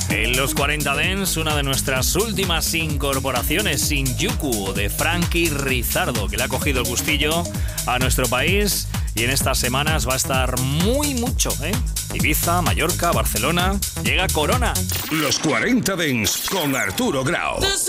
En los 40 Dance, una de nuestras últimas incorporaciones, Shinjuku, de Frankie Rizardo, que le ha cogido el gustillo a nuestro país y en estas semanas va a estar mucho, ¿eh? Ibiza, Mallorca, Barcelona, llega Corona. Los 40 Dance con Arturo Grau.